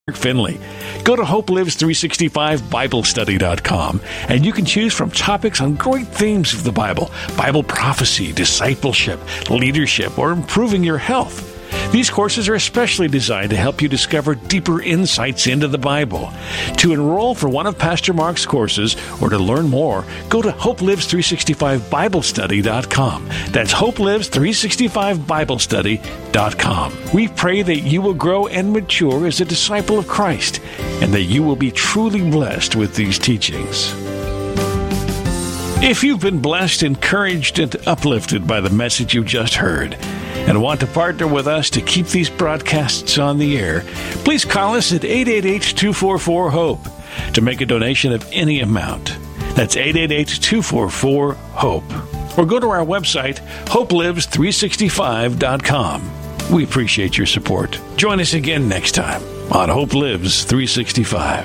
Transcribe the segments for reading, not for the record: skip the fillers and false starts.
Finley. Go to HopeLives365BibleStudy.com and you can choose from topics on great themes of the Bible prophecy, discipleship, leadership, or improving your health. These courses are especially designed to help you discover deeper insights into the Bible. To enroll for one of Pastor Mark's courses or to learn more, go to HopeLives365BibleStudy.com. That's HopeLives365BibleStudy.com. We pray that you will grow and mature as a disciple of Christ and that you will be truly blessed with these teachings. If you've been blessed, encouraged, and uplifted by the message you just heard, and want to partner with us to keep these broadcasts on the air, please call us at 888-244-HOPE to make a donation of any amount. That's 888-244-HOPE. Or go to our website, HopeLives365.com. We appreciate your support. Join us again next time on Hope Lives 365.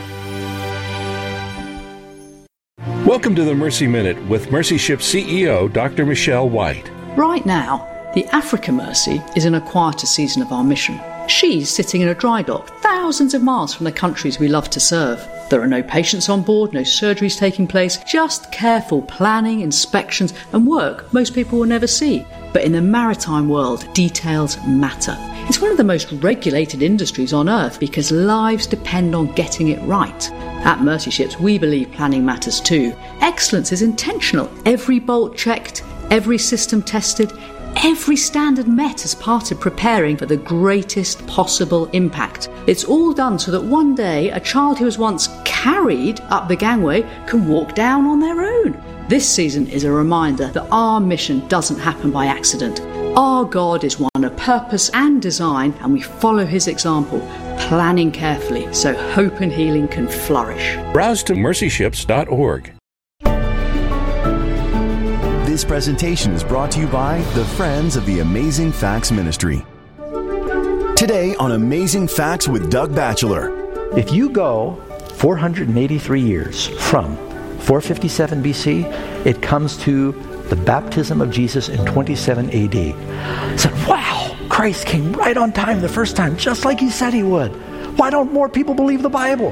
Welcome to the Mercy Minute with Mercy Ship CEO, Dr. Michelle White. Right now, the Africa Mercy is in a quieter season of our mission. She's sitting in a dry dock thousands of miles from the countries we love to serve. There are no patients on board, no surgeries taking place, just careful planning, inspections and work most people will never see. But in the maritime world, details matter. It's one of the most regulated industries on earth because lives depend on getting it right. At Mercy Ships, we believe planning matters too. Excellence is intentional. Every bolt checked, every system tested, every standard met as part of preparing for the greatest possible impact. It's all done so that one day a child who was once carried up the gangway can walk down on their own. This season is a reminder that our mission doesn't happen by accident. Our God is one of purpose and design, and we follow his example, planning carefully so hope and healing can flourish. Browse to mercyships.org. This presentation is brought to you by the Friends of the Amazing Facts Ministry. Today on Amazing Facts with Doug Batchelor. If you go 483 years from 457 BC, it comes to the baptism of Jesus in 27 AD. I said, wow, Christ came right on time the first time, just like he said he would. Why don't more people believe the Bible?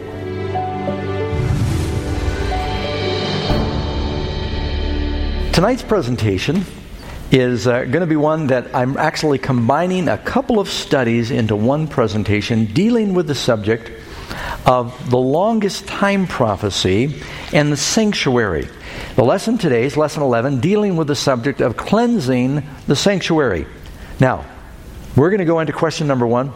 Tonight's presentation is going to be one that I'm actually combining a couple of studies into one presentation dealing with the subject of the longest time prophecy and the sanctuary. The lesson today is lesson 11, dealing with the subject of cleansing the sanctuary. Now, we're going to go into question number 1,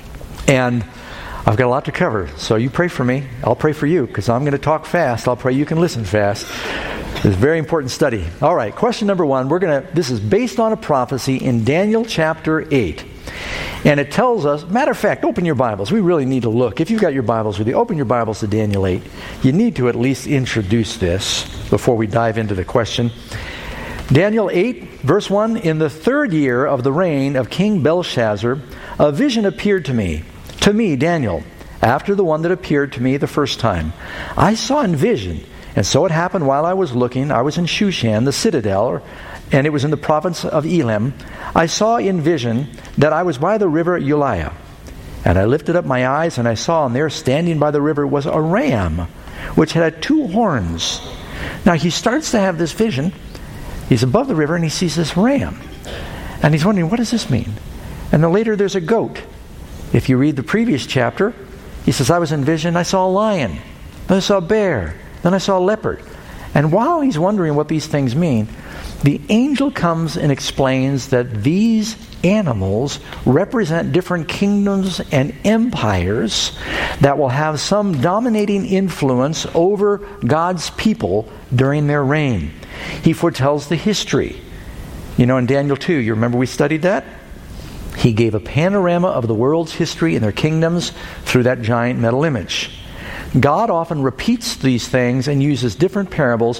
and I've got a lot to cover, so you pray for me. I'll pray for you, because I'm going to talk fast. I'll pray you can listen fast. It's a very important study. All right, question number 1. This is based on a prophecy in Daniel chapter 8. And it tells us, matter of fact, open your Bibles. We really need to look. If you've got your Bibles with you, open your Bibles to Daniel 8. You need to at least introduce this before we dive into the question. Daniel 8, verse 1, in the 3rd year of the reign of King Belshazzar, a vision appeared to me, Daniel, after the one that appeared to me the first time. I saw in vision, and so it happened while I was looking, I was in Shushan, the citadel, and it was in the province of Elam. I saw in vision that I was by the river Ulai. And I lifted up my eyes, and I saw, and there standing by the river was a ram, which had 2 horns. Now he starts to have this vision. He's above the river, and he sees this ram. And he's wondering, what does this mean? And then later there's a goat. If you read the previous chapter, he says, I was in vision, I saw a lion, then I saw a bear, then I saw a leopard. And while he's wondering what these things mean, the angel comes and explains that these animals represent different kingdoms and empires that will have some dominating influence over God's people during their reign. He foretells the history. You know, in Daniel 2, you remember we studied that? He gave a panorama of the world's history and their kingdoms through that giant metal image. God often repeats these things and uses different parables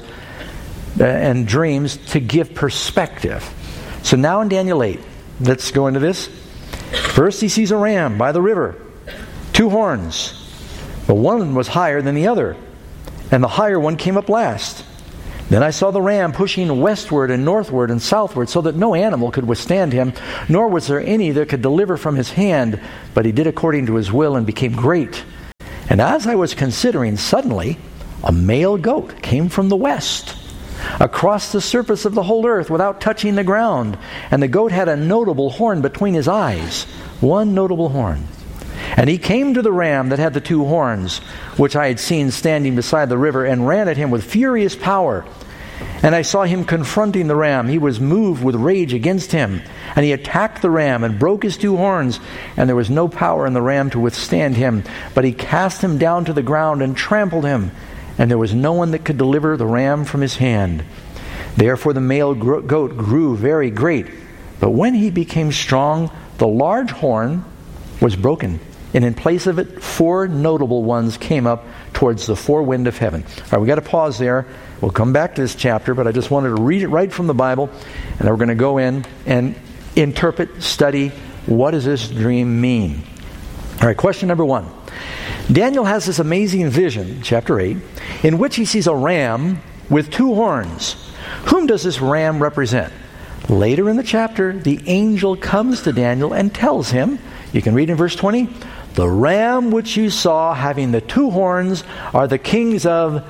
and dreams to give perspective. So now in Daniel 8, let's go into this. First he sees a ram by the river, 2 horns. The one was higher than the other, and the higher one came up last. Then I saw the ram pushing westward and northward and southward, so that no animal could withstand him, nor was there any that could deliver from his hand. But he did according to his will and became great. And as I was considering, suddenly a male goat came from the west, across the surface of the whole earth without touching the ground. And the goat had a notable horn between his eyes, one notable horn. And he came to the ram that had the two horns, which I had seen standing beside the river, and ran at him with furious power. And I saw him confronting the ram. He was moved with rage against him. And he attacked the ram and broke his two horns. And there was no power in the ram to withstand him. But he cast him down to the ground and trampled him. And there was no one that could deliver the ram from his hand. Therefore the male goat grew very great. But when he became strong, the large horn was broken. And in place of it, 4 notable ones came up towards the four-wind of heaven. All right, we got to pause there. We'll come back to this chapter, but I just wanted to read it right from the Bible, and then we're going to go in and interpret, study, what does this dream mean? All right, question number 1. Daniel has this amazing vision, chapter 8, in which he sees a ram with 2 horns. Whom does this ram represent? Later in the chapter, the angel comes to Daniel and tells him, you can read in verse 20, the ram which you saw having the 2 horns are the kings of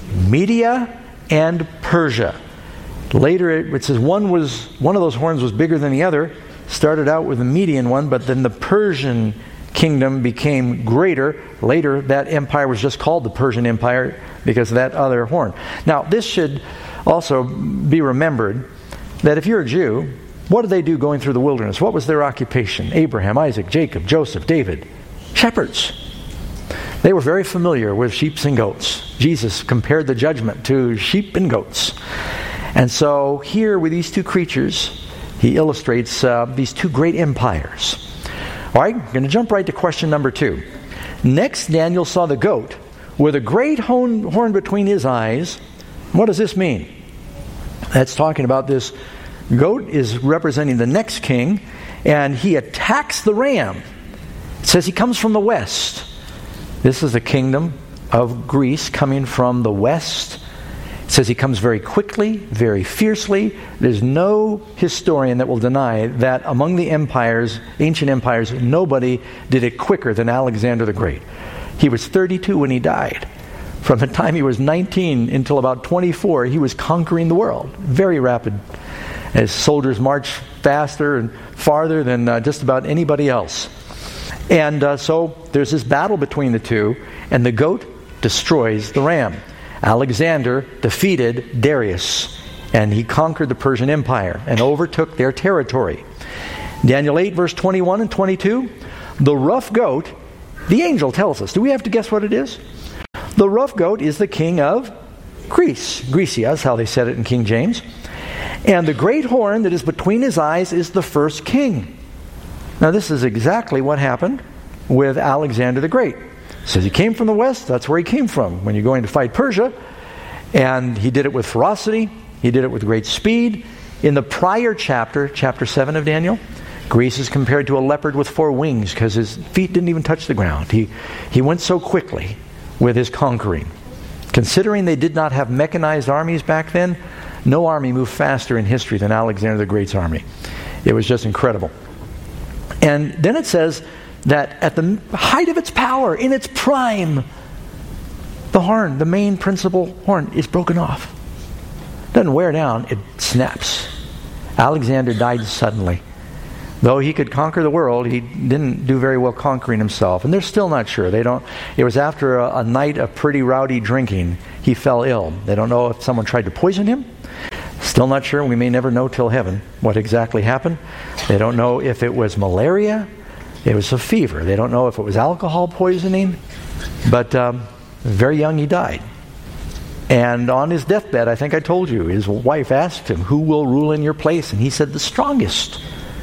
Media and Persia. Later it says one of those horns was bigger than the other. Started out with the Median one, but then the Persian kingdom became greater. Later that empire was just called the Persian Empire because of that other horn. Now this should also be remembered that if you're a Jew, what did they do going through the wilderness? What was their occupation? Abraham, Isaac, Jacob, Joseph, David. Shepherds. They were very familiar with sheep and goats. Jesus compared the judgment to sheep and goats. And so here with these 2 creatures, he illustrates these 2 great empires. All right, I'm going to jump right to question number 2. Next, Daniel saw the goat with a great horn between his eyes. What does this mean? That's talking about this goat is representing the next king, and he attacks the ram. It says he comes from the west. This is the kingdom of Greece coming from the west. It says he comes very quickly, very fiercely. There's no historian that will deny that among the empires, ancient empires, nobody did it quicker than Alexander the Great. He was 32 when he died. From the time he was 19 until about 24, he was conquering the world. Very rapid. His soldiers marched faster and farther than just about anybody else. And so there's this battle between the 2, and the goat destroys the ram. Alexander defeated Darius, and he conquered the Persian Empire and overtook their territory. Daniel 8, verse 21 and 22, the rough goat, the angel tells us. Do we have to guess what it is? The rough goat is the king of Greece. Grecia is how they said it in King James. And the great horn that is between his eyes is the first king. Now this is exactly what happened with Alexander the Great. It says he came from the west, that's where he came from when you're going to fight Persia. And he did it with ferocity, he did it with great speed. In the prior chapter, chapter 7 of Daniel, Greece is compared to a leopard with 4 wings because his feet didn't even touch the ground. He went so quickly with his conquering. Considering they did not have mechanized armies back then, no army moved faster in history than Alexander the Great's army. It was just incredible. And then it says that at the height of its power, in its prime, the horn, the main principal horn, is broken off. It doesn't wear down, it snaps. Alexander died suddenly. Though he could conquer the world, he didn't do very well conquering himself. And they're still not sure. It was after a night of pretty rowdy drinking, he fell ill. They don't know if someone tried to poison him. Still not sure. We may never know till heaven what exactly happened. They don't know if it was malaria. It was a fever. They don't know if it was alcohol poisoning. But very young he died. And on his deathbed, I think I told you, his wife asked him, who will rule in your place? And he said, the strongest.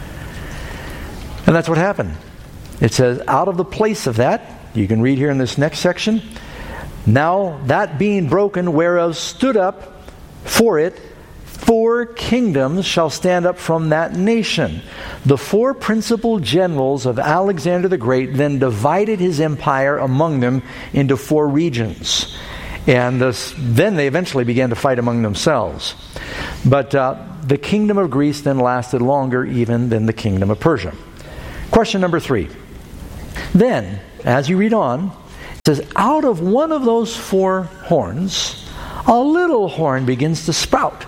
And that's what happened. It says, out of the place of that, you can read here in this next section, now that being broken, whereof stood up for it 4 kingdoms shall stand up from that nation. The 4 principal generals of Alexander the Great then divided his empire among them into 4 regions. And then they eventually began to fight among themselves. But the kingdom of Greece then lasted longer even than the kingdom of Persia. Question number 3. Then, as you read on, It says, out of one of those 4 horns, a little horn begins to sprout.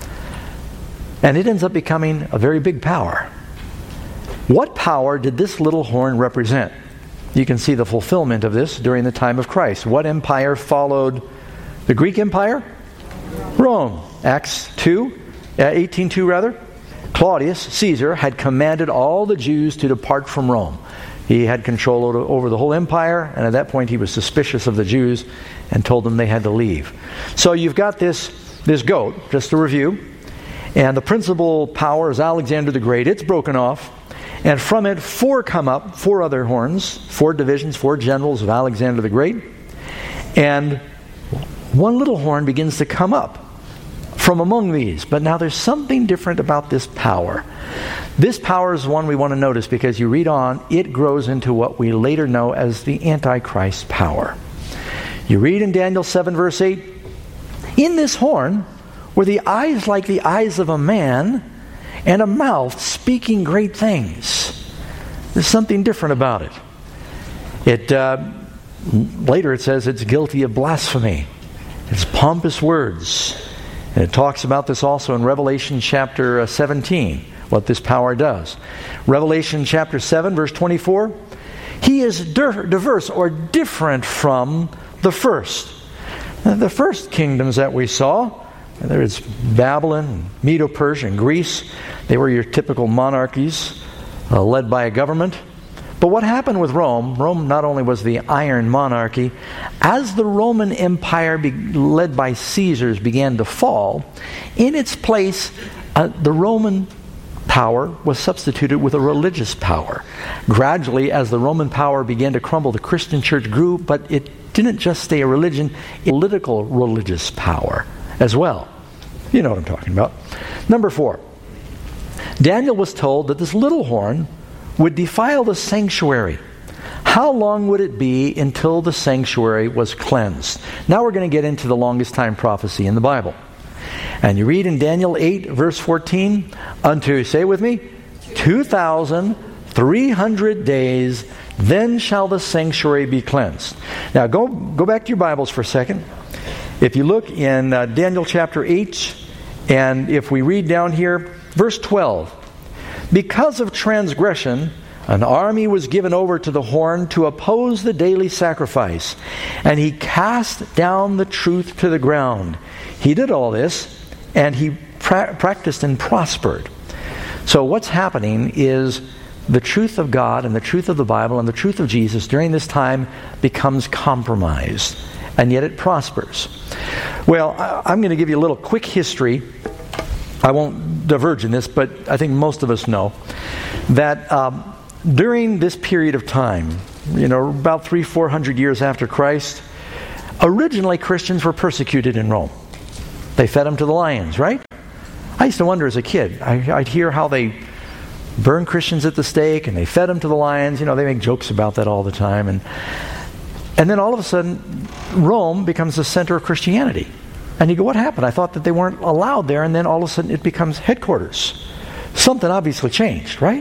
And it ends up becoming a very big power. What power did this little horn represent? You can see the fulfillment of this during the time of Christ. What empire followed the Greek Empire? Rome. Acts 18:2. Claudius Caesar had commanded all the Jews to depart from Rome. He had control over the whole empire, and at that point he was suspicious of the Jews and told them they had to leave. So you've got this goat, just to review, and the principal power is Alexander the Great. It's broken off, and from it 4 come up, 4 other horns, 4 divisions, 4 generals of Alexander the Great, and one little horn begins to come up from among these. But now there's something different about this power. This power is one we want to notice because you read on, it grows into what we later know as the Antichrist power. You read in Daniel 7 verse 8, in this horn were the eyes like the eyes of a man and a mouth speaking great things. There's something different about it. Later it says it's guilty of blasphemy. It's pompous words. And it talks about this also in Revelation chapter 17, what this power does. Revelation chapter 7, verse 24, he is diverse or different from the first. The first kingdoms that we saw, there's Babylon, Medo-Persia, and Greece. They were your typical monarchies led by a government. But what happened with Rome? Rome not only was the iron monarchy, as the Roman Empire led by Caesars began to fall, in its place the Roman power was substituted with a religious power. Gradually, as the Roman power began to crumble, the Christian church grew, but it didn't just stay a religion, a political religious power as well. You know what I'm talking about. Number 4. Daniel was told that this little horn would defile the sanctuary. How long would it be until the sanctuary was cleansed? Now we're going to get into the longest time prophecy in the Bible. And you read in Daniel 8 verse 14, unto, say with me, 2,300 days, then shall the sanctuary be cleansed. Now go back to your Bibles for a second. If you look in Daniel chapter 8, and if we read down here, verse 12, because of transgression, an army was given over to the horn to oppose the daily sacrifice, and he cast down the truth to the ground. He did all this, and he practiced and prospered. So what's happening is the truth of God and the truth of the Bible and the truth of Jesus during this time becomes compromised, and yet it prospers. Well, I'm going to give you a little quick history. I won't diverge in this, but I think most of us know that during this period of time, about 300-400 years after Christ, originally Christians were persecuted in Rome. They fed them to the lions, right? I used to wonder as a kid. I'd hear how they burned Christians at the stake and they fed them to the lions. They make jokes about that all the time. And then all of a sudden, Rome becomes the center of Christianity. And you go, what happened? I thought that they weren't allowed there, and then all of a sudden it becomes headquarters. Something obviously changed, right?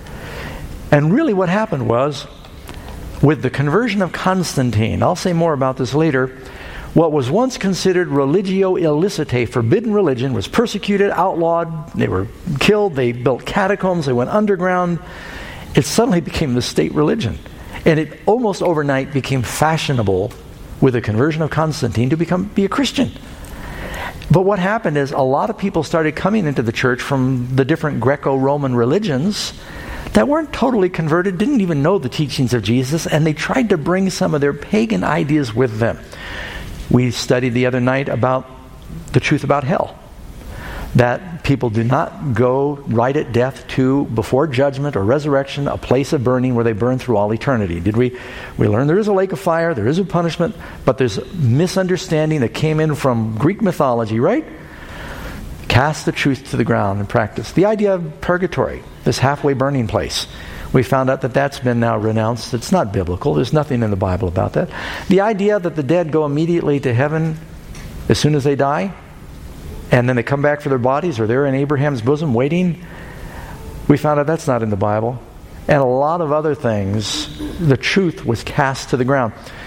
And really what happened was, with the conversion of Constantine, I'll say more about this later, what was once considered religio illicitae, forbidden religion, was persecuted, outlawed, they were killed, they built catacombs, they went underground. It suddenly became the state religion. And it almost overnight became fashionable with the conversion of Constantine to be a Christian. But what happened is a lot of people started coming into the church from the different Greco-Roman religions that weren't totally converted, didn't even know the teachings of Jesus, and they tried to bring some of their pagan ideas with them. We studied the other night about the truth about hell. That people do not go right at death to, before judgment or resurrection, a place of burning where they burn through all eternity. Did we learn there is a lake of fire, there is a punishment, but there's misunderstanding that came in from Greek mythology, right? Cast the truth to the ground and practice. The idea of purgatory, this halfway burning place, we found out that that's been now renounced. It's not biblical. There's nothing in the Bible about that. The idea that the dead go immediately to heaven as soon as they die, and then they come back for their bodies, or they're in Abraham's bosom waiting, we found out that's not in the Bible. And a lot of other things, the truth was cast to the ground.